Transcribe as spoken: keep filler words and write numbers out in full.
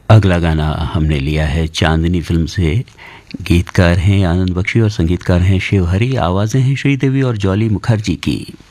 अगला गाना हमने लिया है चांदनी फिल्म से। गीतकार हैं आनंद बख्शी और संगीतकार हैं शिव हरी। आवाज़ें हैं श्रीदेवी और जॉली मुखर्जी की।